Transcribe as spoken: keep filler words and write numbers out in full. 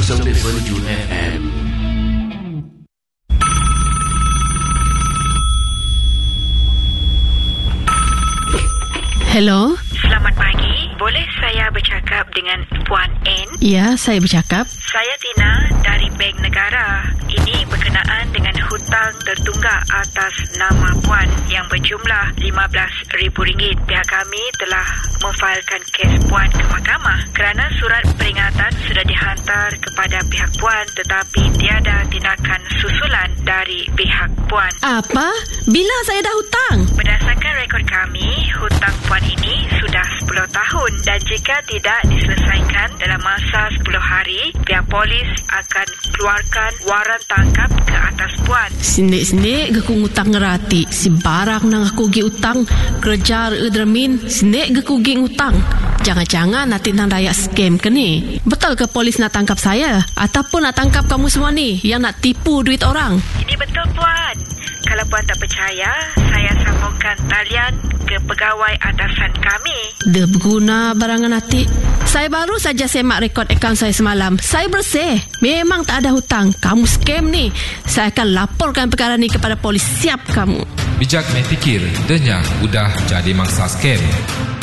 kosong tujuh F M. Hello. Selamat pagi. Boleh saya bercakap dengan Puan N? Ya, saya bercakap. Saya Tina dari Bank Negara. Ini berkenaan dengan hutang tertunggak atas nama Puan yang berjumlah lima belas ribu ringgit. Pihak kami telah memfailkan kes Puan ke mahkamah kerana surat peringatan sudah dihantar kepada pihak Puan tetapi tiada tindakan susulan dari pihak Puan. Apa? Bila saya dah hutang? Berdasarkan rekod kami, hutang Puan ini sudah sepuluh tahun dan jika tidak diselesaikan dalam masa sepuluh hari, pihak polis akan keluarkan waran tangkap ke atas Puan. Senik-senik aku ngutang ngerati. Si barang nang aku gi utang kerja redramin. Senik aku gi ngutang. Jangan-jangan nanti nang raya scam ke ni? Betul ke polis nak tangkap saya? Ataupun nak tangkap kamu semua ni yang nak tipu duit orang? Ini betul Puan. Kalau Puan tak percaya, saya sambungkan talian ke pegawai atasan kami. Dah berguna barangan hati. Saya baru saja semak rekod akaun saya semalam. Saya bersih. Memang tak ada hutang. Kamu scam ni. Saya akan laporkan perkara ni kepada polis. Siap kamu. Bijak main fikir, denya udah jadi mangsa scam.